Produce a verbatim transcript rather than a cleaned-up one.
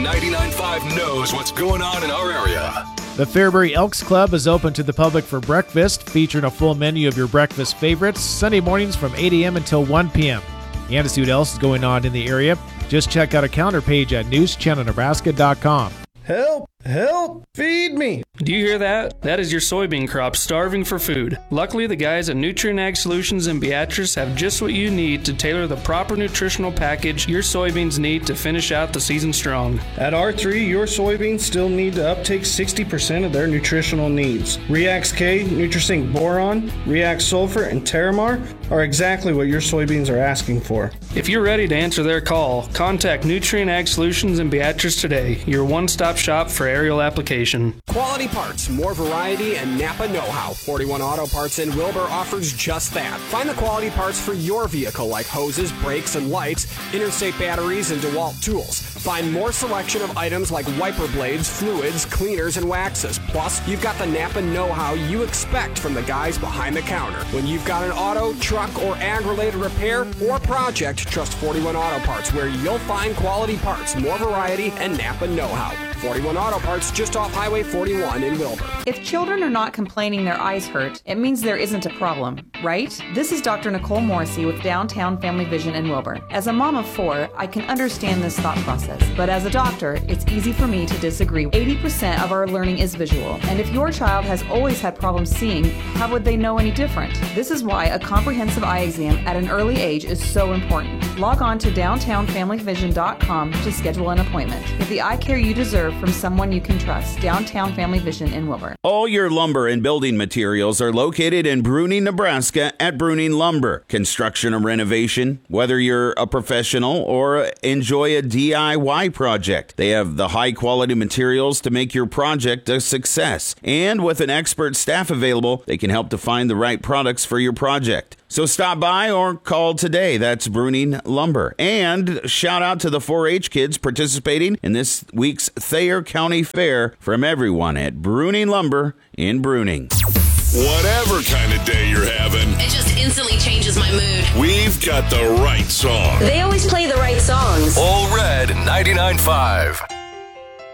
ninety-nine point five knows what's going on in our area. The Fairbury Elks Club is open to the public for breakfast, featuring a full menu of your breakfast favorites, Sunday mornings from eight a.m. until one p.m. And to see what else is going on in the area, just check out our calendar page at news channel nebraska dot com. Help! Help! Feed me! Do you hear that? That is your soybean crop starving for food. Luckily, the guys at Nutrien Ag Solutions in Beatrice have just what you need to tailor the proper nutritional package your soybeans need to finish out the season strong. At R three, your soybeans still need to uptake sixty percent of their nutritional needs. Reax K, Nutrisync Boron, Reax Sulfur, and Terramar are exactly what your soybeans are asking for. If you're ready to answer their call, contact Nutrien Ag Solutions in Beatrice today, your one-stop shop for aerial application. Quality parts, more variety, and Napa know-how. forty-one Auto Parts in Wilbur offers just that. Find the quality parts for your vehicle like hoses, brakes, and lights, Interstate batteries, and DeWalt tools. Find more selection of items like wiper blades, fluids, cleaners, and waxes. Plus, you've got the Napa know-how you expect from the guys behind the counter. When you've got an auto, truck, or ag-related repair or project, trust forty-one Auto Parts, where you'll find quality parts, more variety, and Napa know-how. forty-one Auto Parts, just off Highway forty-one in Wilbur. If children are not complaining their eyes hurt, it means there isn't a problem, right? This is Doctor Nicole Morrissey with Downtown Family Vision in Wilbur. As a mom of four, I can understand this thought process, but as a doctor, it's easy for me to disagree. eighty percent of our learning is visual, and if your child has always had problems seeing, how would they know any different? This is why a comprehensive eye exam at an early age is so important. Log on to downtown family vision dot com to schedule an appointment. Get the eye care you deserve from someone you can trust. Downtown Family Vision in Wilbur. All your lumber and building materials are located in Bruning, Nebraska at Bruning Lumber. Construction or renovation, whether you're a professional or enjoy a D I Y project, they have the high quality materials to make your project a success. And with an expert staff available, they can help to find the right products for your project. So stop by or call today. That's Bruning Lumber. And shout out to the four H kids participating in this week's Thayer County Fair from everyone at Bruning Lumber in Bruning. Whatever kind of day you're having, it just instantly changes my mood. We've got the right song. They always play the right songs. All Red ninety-nine point five.